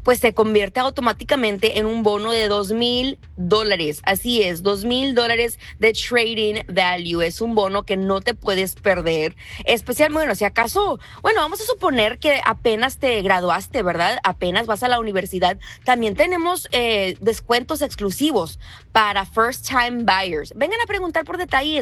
pues se convierte automáticamente en un bono de $2,000. Así es, $2,000 de trading value. Es un bono que no te puedes perder. Especialmente, bueno, si acaso, bueno, vamos a suponer que apenas te graduaste, ¿verdad? Apenas vas a la universidad. También tenemos descuentos exclusivos para first time buyers. Vengan a preguntar por detalles.